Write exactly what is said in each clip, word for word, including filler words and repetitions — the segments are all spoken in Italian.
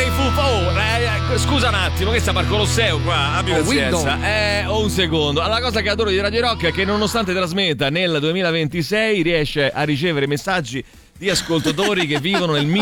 dei Foo oh, eh, scusa un attimo, che sta per Colosseo qua, abbi Oh, pazienza. Eh, ho un secondo. La cosa che adoro di Radio Rock è che nonostante trasmetta nel duemilaventisei riesce a ricevere messaggi di ascoltatori che vivono nel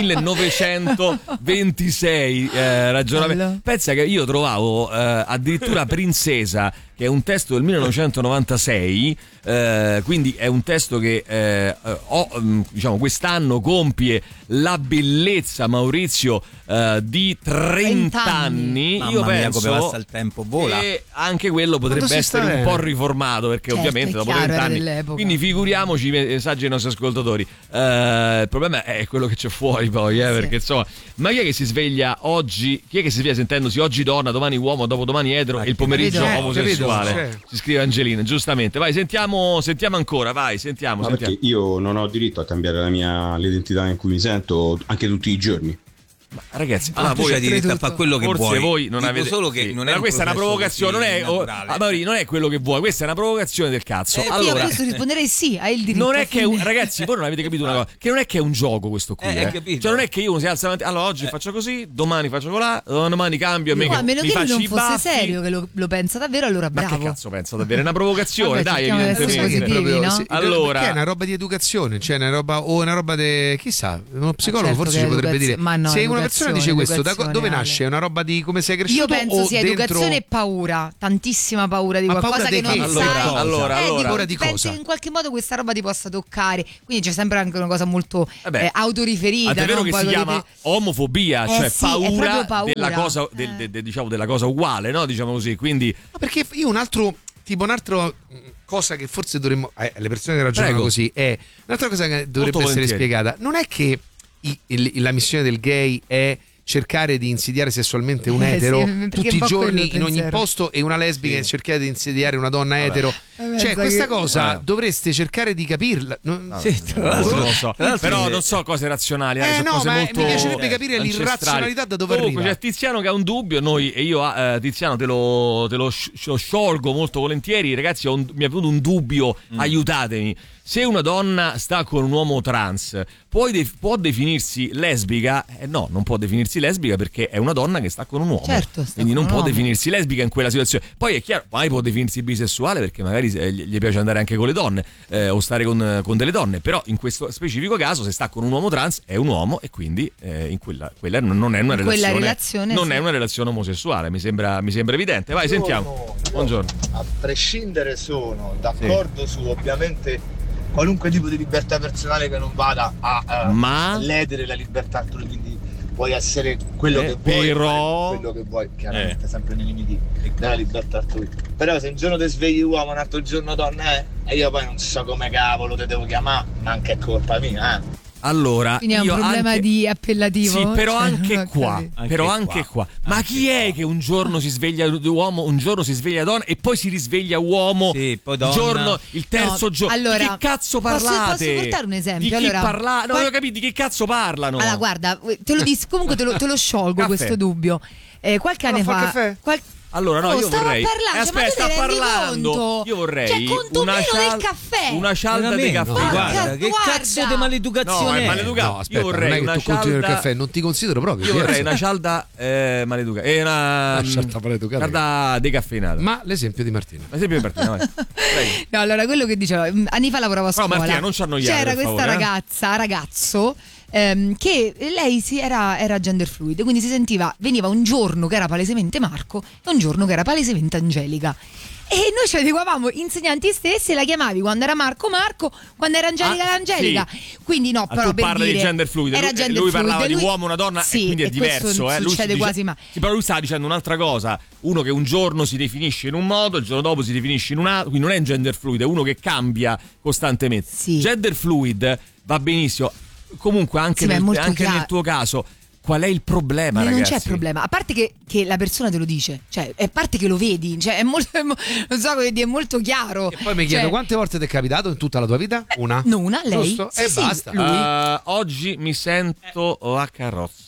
millenovecentoventisei. Eh, ragionamento. Pensa che io trovavo eh, addirittura Princesa, che è un testo del millenovecentonovantasei, eh, quindi è un testo che eh, ho, diciamo, quest'anno compie la bellezza, Maurizio, eh, di trenta anni. Mamma Io mia, penso come passa il tempo, vola. E anche quello potrebbe essere un po' riformato, perché certo, ovviamente dopo chiaro, trenta anni. dell'epoca. Quindi figuriamoci, messaggi ai nostri ascoltatori. Eh, il problema è quello che c'è fuori poi, eh, Sì. perché insomma, ma chi è che si sveglia oggi? Chi è che si sveglia sentendosi oggi donna, domani uomo, dopodomani etero e il pomeriggio capito? omosessuale? Capito, sì. Si scrive Angelina, giustamente. Vai, sentiamo, sentiamo ancora, vai, sentiamo, Ma sentiamo. perché io non ho diritto a cambiare la mia l'identità in cui mi sento anche tutti i giorni. Ma ragazzi, Ah, voi c'hai diritto a fare quello che forse vuoi. voi non Dico avete solo che sì. non è Ma un questa è una processo provocazione, non così è oh, naturale. ah, Mauri, non è quello che vuoi, questa è una provocazione del cazzo. Eh, Io a allora, questo risponderei sì, hai il diritto. non è che è un, fine. ragazzi, voi non avete capito una cosa, che non è che è un gioco questo qui, Eh, eh. hai capito. Cioè non è che io uno si alza la mattina, allora oggi faccio così, domani faccio colà, domani cambio e me No, a meno mi che lui faccio non i fosse baffi. serio, che lo, lo pensa davvero, allora Ma bravo. che cazzo pensa davvero? È una provocazione, Vabbè, dai, cerchiamo di essere evidentemente. positivi, no? sì, Allora- perché è una roba di educazione, cioè una roba o una roba de chissà, uno psicologo certo forse che ci potrebbe dire. educazio- ma no, Se una persona dice questo, da co- educazione, dove Ale. nasce? È una roba di come sei cresciuto Io penso o sia dentro... educazione e paura, tantissima paura di Ma qualcosa paura che di non che? Allora, sai. allora, eh, allora. dico, Paura di pensi cosa? che in qualche modo questa roba ti possa toccare, quindi c'è sempre anche una cosa molto Vabbè. eh, autoriferita. Ah, è vero no? che Poi si con le chiama pe- omofobia, Eh cioè sì, è paura, proprio paura. della cosa del- Eh. de- de- diciamo della cosa uguale, no? Diciamo così, quindi Ma perché io un altro tipo un'altra cosa che forse dovremmo eh, le persone che ragionano Prego. così è un'altra cosa che dovrebbe Molto essere volentieri. spiegata. Non è che i- il- la missione del gay è cercare di insidiare sessualmente un Eh, sì, etero perché tutti è un i po' quello giorni il in ogni pensiero. posto e una lesbica Sì. è cercare di insidiare una donna etero. Vabbè, Cioè sai questa che- cosa Eh. dovreste cercare di capirla. Non- Sì, tra non l'altro, lo so. tra l'altro Però è- non so cose razionali, eh, Eh, sono no, cose ma molto mi piacerebbe eh, capire ancestrali. l'irrazionalità da dove Comunque arriva. c'è Tiziano che ha un dubbio, noi e io eh, Tiziano te lo, te lo sci- lo sciolgo molto volentieri, ragazzi, ho un- mi è venuto un dubbio, Mm. aiutatemi. Se una donna sta con un uomo trans, puoi de- può definirsi lesbica? Eh no, non può definirsi lesbica perché è una donna che sta con un uomo. Certo, sta quindi con non un può uomo. definirsi lesbica in quella situazione. Poi è chiaro, mai può definirsi bisessuale perché magari eh, gli gli piace andare anche con le donne eh, o stare con, con delle donne. Però in questo specifico caso, se sta con un uomo trans, è un uomo e quindi eh, in quella, quella non non è una In quella relazione, relazione, non sì. è una relazione omosessuale. Mi sembra, mi sembra evidente. Vai, sentiamo. Buongiorno. A prescindere sono d'accordo su ovviamente qualunque tipo di libertà personale che non vada a, a Ma? ledere la libertà altrui, quindi puoi essere quello Eh, che vuoi, però- fare quello che vuoi, chiaramente Eh. sempre nei limiti della libertà altrui. Però se un giorno ti svegli uomo, un altro giorno donna è, e io poi non so come cavolo te devo chiamare, ma anche è colpa mia, eh. Allora, Quindi è un io problema anche- di appellativo. Sì, però Cioè, anche non ho qua, capito. però Anche anche qua. qua. Ma Anche chi è qua. che un giorno si sveglia uomo, un giorno si sveglia donna e poi si risveglia uomo? Sì, poi il donna. giorno, il terzo No, giorno. allora, di che cazzo posso- parlate? posso portare un esempio? Di chi Allora, parla- Non qual- ho capito di che cazzo parlano. Allora, guarda, te lo dis- comunque te lo, te lo sciolgo Caffè. questo dubbio. Eh, qualche anno fa il fa. caffè? qual- Allora, no, Oh, io stavo vorrei. parlando, Eh, cioè, ma aspetta, tu sta ti rendi parlando. conto? Io vorrei Cioè, condomino una del cial- caffè. Una cialda di Veramente? caffè. Porca- Guarda, che guarda. cazzo di No, maleducazione è è? maleducato. No, aspetta, io vorrei non è che una tu continui il cialda- caffè, non ti considero proprio. Io vorrei diverso. una cialda eh, maleducata. È una Una cialda maleducata. cialda decaffeinata. Ma l'esempio di Martina. Ma esempio di Martina, vai. Prego. No, allora quello che dicevo, mm, anni fa lavoravo a Però, scuola. Martina, non ci annoiare, C'era per questa favore, eh. ragazza, ragazzo, ehm, che lei si era, era gender fluid, quindi si sentiva, veniva un giorno che era palesemente Marco e un giorno che era palesemente Angelica. E noi ci adeguavamo insegnanti stessi e la chiamavi quando era Marco Marco, quando era Angelica Ah, Angelica. Quindi no, Ah, però tu per parli dire, di gender fluid, era lui, gender lui fluid, parlava lui- di uomo, una donna sì, e quindi è e questo diverso. non Eh. Lui succede si dice- quasi mai. Sì, però lui sta dicendo un'altra cosa, uno che un giorno si definisce in un modo, il giorno dopo si definisce in un altro, quindi non è un gender fluid, è uno che cambia costantemente. Sì. Gender fluid va benissimo, comunque anche, Sì, ma è nel, molto anche chiaro. nel tuo caso, qual è il problema, Non ragazzi? c'è problema, a parte che, che la persona te lo dice, cioè a parte che lo vedi, cioè è molto, è mo- non so come dire, è molto chiaro. E poi mi chiedo Cioè, quante volte ti è capitato in tutta la tua vita? Una? no, una, lei. Giusto? Sì, e sì, basta. lui. Uh, oggi mi sento la carrozza.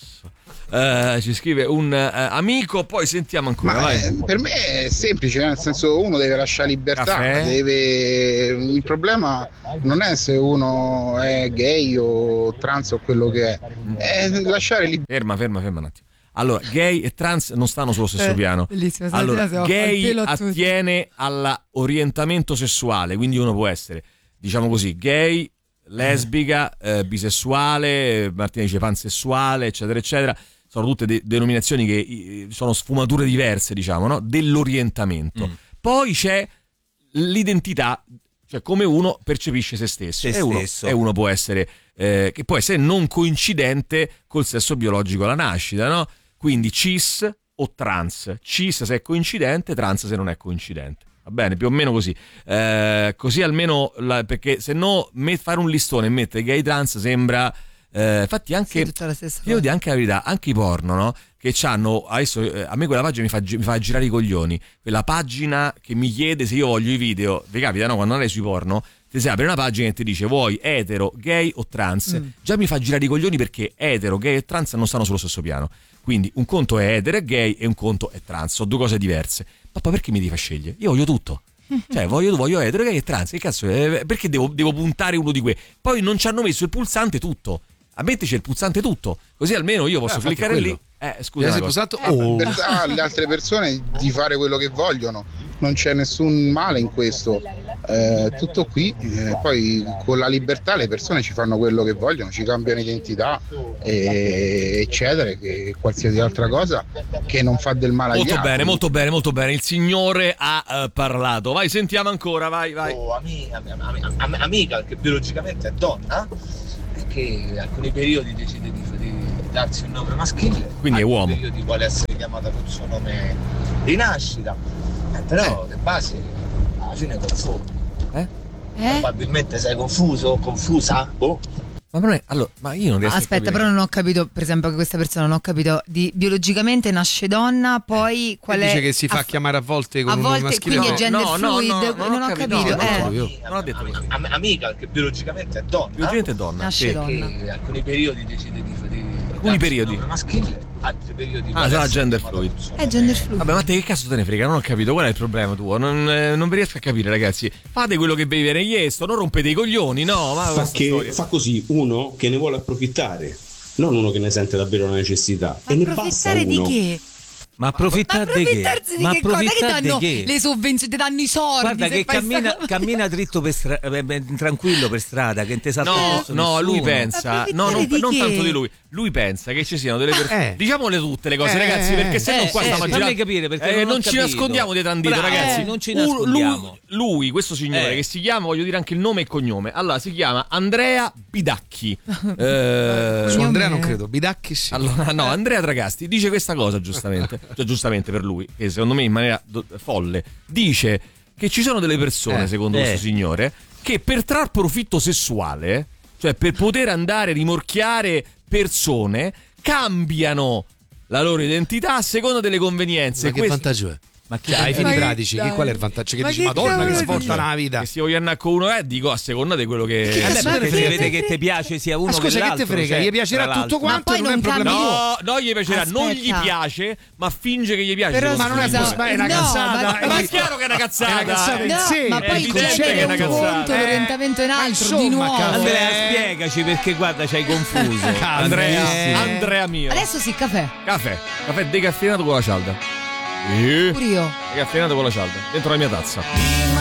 Uh, ci scrive un uh, amico, poi sentiamo ancora. Ma vai. eh, per me è semplice, nel senso uno deve lasciare libertà, Caffè? deve... il problema non è se uno è gay o trans o quello che è, è lasciare libertà. Ferma, ferma, ferma un attimo. Allora, gay e trans non stanno sullo stesso Eh, piano. bellissimo, Allora, stamattina siamo gay al pelo a tutti. attiene all'orientamento sessuale, quindi uno può essere, diciamo così, gay, lesbica, eh, bisessuale, Martina dice pansessuale, eccetera, eccetera. Sono tutte de- denominazioni che eh, sono sfumature diverse, diciamo, no? Dell'orientamento. Mm. Poi c'è l'identità, cioè come uno percepisce se stesso. Se e, uno, stesso. e uno può essere, eh, che può essere non coincidente col sesso biologico alla nascita, no? Quindi cis o trans. Cis se è coincidente, trans se non è coincidente. Va bene, più o meno così. Eh, così almeno, la, perché se no me- fare un listone e mettere gay trans sembra... Eh, infatti anche Sì, tutta la stessa io cosa. dico anche la verità, anche i porno, no? Che c'hanno adesso, eh, a me quella pagina mi fa, gi- mi fa girare i coglioni. Quella pagina che mi chiede se io voglio i video. Vi capita, no? Quando andai sui porno ti si apre una pagina e ti dice vuoi etero, gay o trans. Mm. Già mi fa girare i coglioni perché etero, gay e trans non stanno sullo stesso piano. Quindi un conto è etero e gay e un conto è trans, sono due cose diverse. Ma poi perché mi devi far scegliere? Io voglio tutto. Cioè voglio, voglio etero, gay e trans. Che cazzo è? Perché devo, devo puntare uno di quei? Poi non ci hanno messo il pulsante tutto. A metterci il pulsante tutto, così almeno io posso Eh, infatti cliccare è lì. quello. Eh, scusa. Hai una cosa. pulsato oh. libertà alle altre persone di fare quello che vogliono, non c'è nessun male in questo, eh, tutto qui, eh, poi con la libertà le persone ci fanno quello che vogliono, ci cambiano identità e, eccetera, che qualsiasi altra cosa che non fa del male agli Molto altri. bene, molto bene, molto bene. Il signore ha eh, parlato. Vai, sentiamo ancora, vai, vai. Oh, ami- ami- ami- ami- amica che biologicamente è donna e che alcuni periodi decide di, di darsi un nome maschile, Quindi è altri uomo. periodi vuole essere chiamata col suo nome di nascita, eh, però le basi alla fine confondi. Eh? Eh? Probabilmente sei confuso, confusa, oh. Ma non è, allora, ma io non riesco a Aspetta, capire. però non ho capito, per esempio, che questa persona non ho capito di biologicamente nasce donna, poi qual è Dice che si fa a- chiamare a volte con a un nome volte, maschile. quindi è no. gender no, no, fluid, no, non, non ho ho capito, capito. no, eh. no, io. Non ho detto Ami- così. am- amica che biologicamente è donna, Biologicamente è donna. Nasce sì. donna. che alcuni periodi decide di, di Alcuni darsi periodi. un nome maschile, altri periodi Ah, vuole sarà essere gender chiamata fluid. col suo È nome. gender fluid. Vabbè, ma te che cazzo te ne frega? Non ho capito qual è il problema tuo. Non, eh, non vi riesco a capire, ragazzi. Fate quello che vi viene chiesto, non rompete i coglioni, no? Ma Fa, questa che, storia. fa così uno che ne vuole approfittare, non uno che ne sente davvero la necessità. Ma e ne basta approfittare di uno. che? Ma approfittare Ma di che? approfittarsi di Ma che cosa? Che approfittare danno di che? le sovvenzioni, ti danno i soldi. Guarda se che fai cammina, sta cosa. cammina dritto per stra- eh, beh, tranquillo per strada, che non ti sa No, addosso no, lui nessuno. pensa, Approfittare no, non, di non che? tanto di lui. Lui pensa che ci siano delle persone. Eh. Diciamole tutte le cose, Eh, ragazzi, eh, perché se no eh, qua eh, stiamo a fammi girare. capire, perché Eh, non ho non ci capito. nascondiamo dietro un dito, Bravo, ragazzi. eh, non ci Un- nascondiamo. Lui, lui, questo signore Eh. che si chiama, voglio dire anche il nome e il cognome. Allora, si chiama Andrea Bidacchi. eh, Su Andrea non Cognome- credo, Bidacchi sì. Allora, no, Andrea Tragasti dice questa cosa giustamente, cioè giustamente per lui, che secondo me in maniera do- folle, dice che ci sono delle persone, Eh, secondo eh. questo signore, che per trar profitto sessuale, cioè per poter andare a rimorchiare persone, cambiano la loro identità a seconda delle convenienze. Ma che Questo- vantaggio è? Ma che Cioè, ai fini Ma che pratici, che dai. qual è il vantaggio? Che Ma dici, che Madonna, che cavolo svolta dici? la vita. che si voglia andare con uno è, dico a seconda di quello che... Che Eh, cazzo beh, te ne frega? vede che ti piace sia uno Ma scusa, che che l'altro. te frega? cioè, Gli piacerà tra tutto l'altro. quanto Ma e poi non è un non problema cambia- tuo. No, no, gli piacerà, non gli Aspetta. piace, ma finge che gli piace. Però secondo Ma non è, questo scusa, signore. è una no, cazzata. ma- è Ma è di- chiaro che è una cazzata. È una cazzata in No, sé. ma è poi evidente concede che è una un cazzata. conto, Eh. l'orientamento è un Ma altro, insomma, di nuovo. cavolo. Andrea, Eh. spiegaci perché guarda, c'hai confuso. Andrea, Eh. Andrea mio. Adesso sì, caffè. Caffè, caffè decaffeinato con la cialda. Sì. Pure io. Decaffeinato con la cialda, dentro la mia tazza.